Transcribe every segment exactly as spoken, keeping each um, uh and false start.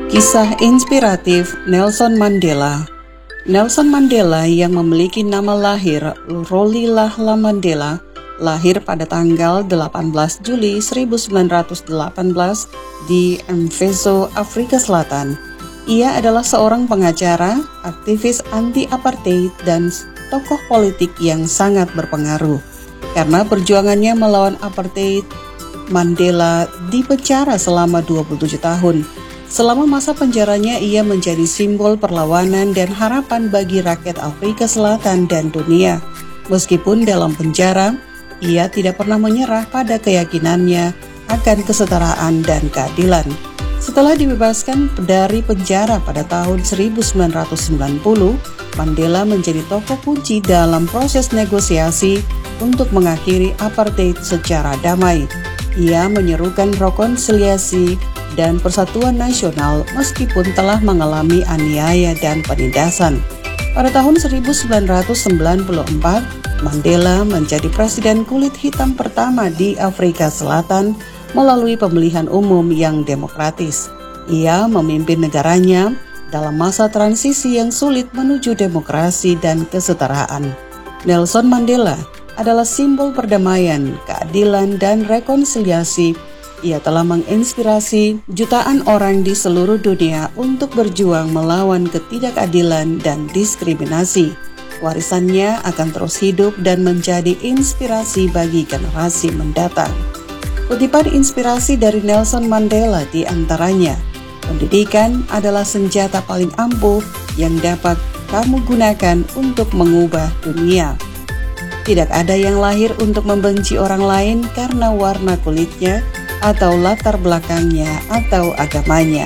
Kisah inspiratif Nelson Mandela. Nelson Mandela yang memiliki nama lahir Rolihlahla Mandela lahir pada tanggal delapan belas Juli seribu sembilan ratus delapan belas di Mvezo, Afrika Selatan. Ia adalah seorang pengacara, aktivis anti-apartheid, dan tokoh politik yang sangat berpengaruh. Karena perjuangannya melawan apartheid, Mandela dipenjara selama dua puluh tujuh tahun. Selama masa penjaranya, ia menjadi simbol perlawanan dan harapan bagi rakyat Afrika Selatan dan dunia. Meskipun dalam penjara, ia tidak pernah menyerah pada keyakinannya akan kesetaraan dan keadilan. Setelah dibebaskan dari penjara pada tahun seribu sembilan ratus sembilan puluh, Mandela menjadi tokoh kunci dalam proses negosiasi untuk mengakhiri apartheid secara damai. Ia menyerukan rekonsiliasi dan persatuan nasional meskipun telah mengalami aniaya dan penindasan. Pada tahun seribu sembilan ratus sembilan puluh empat, Mandela menjadi presiden kulit hitam pertama di Afrika Selatan melalui pemilihan umum yang demokratis. Ia memimpin negaranya dalam masa transisi yang sulit menuju demokrasi dan kesetaraan. Nelson Mandela adalah simbol perdamaian, keadilan, dan rekonsiliasi. Ia telah menginspirasi jutaan orang di seluruh dunia untuk berjuang melawan ketidakadilan dan diskriminasi. Warisannya akan terus hidup dan menjadi inspirasi bagi generasi mendatang. Kutipan inspirasi dari Nelson Mandela di antaranya, pendidikan adalah senjata paling ampuh yang dapat kamu gunakan untuk mengubah dunia. Tidak ada yang lahir untuk membenci orang lain karena warna kulitnya, atau latar belakangnya atau agamanya.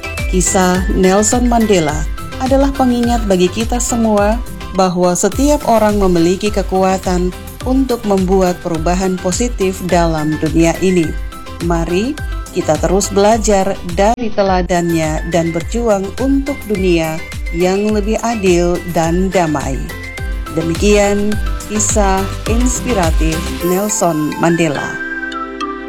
Kisah Nelson Mandela adalah pengingat bagi kita semua bahwa setiap orang memiliki kekuatan untuk membuat perubahan positif dalam dunia ini. Mari kita terus belajar dari teladannya dan berjuang untuk dunia yang lebih adil dan damai. Demikian kisah inspiratif Nelson Mandela.